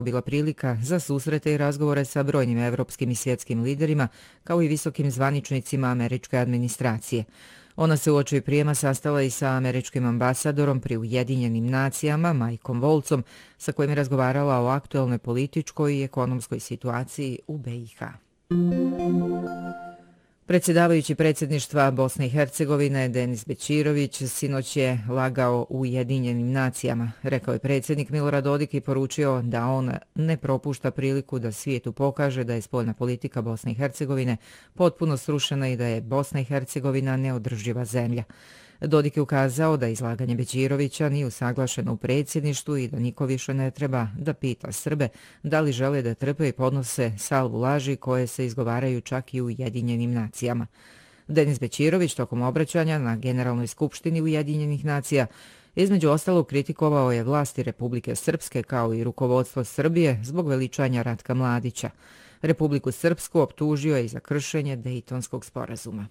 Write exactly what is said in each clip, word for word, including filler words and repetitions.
bila prilika za susrete i razgovore sa brojnim evropskim i svjetskim liderima, kao i visokim zvaničnicima američke administracije. Ona se uoči prijema sastala i sa američkim ambasadorom pri Ujedinjenim nacijama, Mikeom Woltzom, sa kojim je razgovarala o aktuelnoj političkoj i ekonomskoj situaciji u B i H. Predsjedavajući predsjedništva Bosne i Hercegovine Denis Bećirović sinoć je lagao u Ujedinjenim nacijama. Rekao je predsjednik Milorad Dodik i poručio da on ne propušta priliku da svijetu pokaže da je spoljna politika Bosne i Hercegovine potpuno srušena i da je Bosna i Hercegovina neodrživa zemlja. Dodik je ukazao da izlaganje Bećirovića nije usaglašeno u predsjedništvu i da niko više ne treba da pita Srbe da li žele da trpe i podnose salvu laži koje se izgovaraju čak i u Ujedinjenim nacijama. Denis Bećirović tokom obraćanja na Generalnoj skupštini Ujedinjenih nacija između ostalog kritikovao je vlasti Republike Srpske kao i rukovodstvo Srbije zbog veličanja Ratka Mladića. Republiku Srpsku optužio je i za kršenje Dejtonskog sporazuma.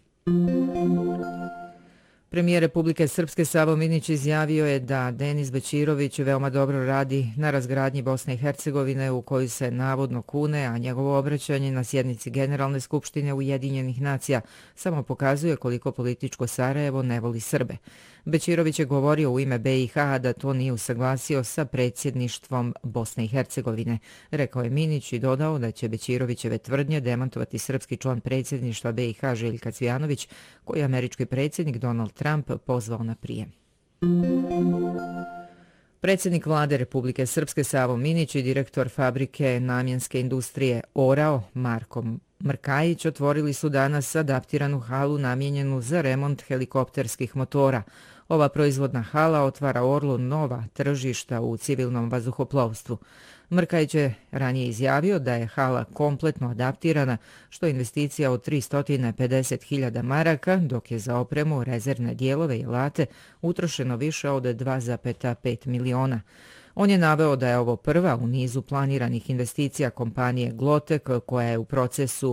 Premijer Republike Srpske Savo Minić izjavio je da Denis Bećirović veoma dobro radi na razgradnji Bosne i Hercegovine u koju se navodno kune, a njegovo obraćanje na sjednici Generalne skupštine Ujedinjenih nacija samo pokazuje koliko političko Sarajevo ne voli Srbe. Bećirović je govorio u ime B i H da to nije usaglasio sa predsjedništvom Bosne i Hercegovine. Rekao je Minić i dodao da će Bećirovićeve tvrdnje demantovati srpski član predsjedništva B i H Željka Cvijanović, koji je američki predsjednik Donald Trump pozvao na prijem. Predsjednik vlade Republike Srpske Savo Minić i direktor fabrike namjenske industrije Orao Marko Mrkajić otvorili su danas adaptiranu halu namijenjenu za remont helikopterskih motora. Ova proizvodna hala otvara Orlu nova tržišta u civilnom vazduhoplovstvu. Mrkajić je ranije izjavio da je hala kompletno adaptirana, što je investicija od tristo pedeset hiljada maraka, dok je za opremu, rezervne dijelove i alate utrošeno više od dva zarez pet miliona. On je naveo da je ovo prva u nizu planiranih investicija kompanije Glotek, koja je u procesu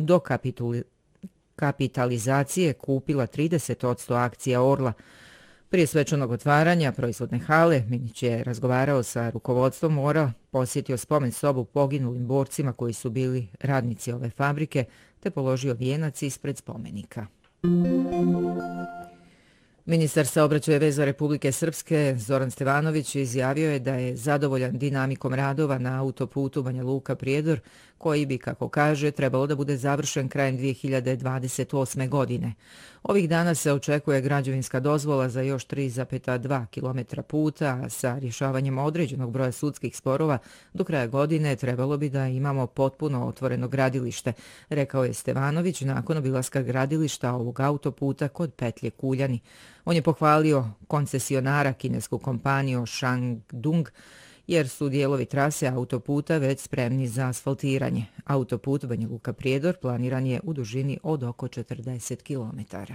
dokapitalizacije kupila trideset posto akcija Orla. Prije svečanog otvaranja proizvodne hale, Minić je razgovarao sa rukovodstvom Orla, posjetio spomen sobu poginulim borcima koji su bili radnici ove fabrike, te položio vijenac ispred spomenika. Ministar saobraćaja i veza Republike Srpske Zoran Stevanović izjavio je da je zadovoljan dinamikom radova na autoputu Banja Luka-Prijedor, koji bi, kako kaže, trebalo da bude završen krajem dvije hiljade dvadeset osme. godine. Ovih dana se očekuje građevinska dozvola za još tri zarez dva kilometra puta, a sa rješavanjem određenog broja sudskih sporova do kraja godine trebalo bi da imamo potpuno otvoreno gradilište, rekao je Stevanović nakon obilaska gradilišta ovog autoputa kod petlje Kuljani. On je pohvalio koncesionara kinesku kompaniju Shangdung, jer su dijelovi trase autoputa već spremni za asfaltiranje. Autoput Banja Luka-Prijedor planiran je u dužini od oko četrdeset kilometara.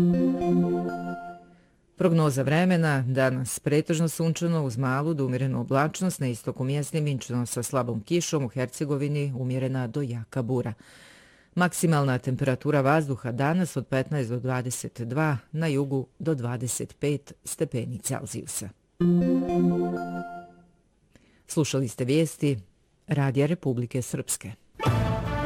Prognoza vremena, danas pretežno sunčano uz malu do umjerenu oblačnost, na istoku mjesni minčano sa slabom kišom, u Hercegovini umjerena do jaka bura. Maksimalna temperatura vazduha danas od petnaest do dvadeset dva, na jugu do dvadeset pet stepeni Celzijusa. Slušali ste vijesti Radija Republike Srpske.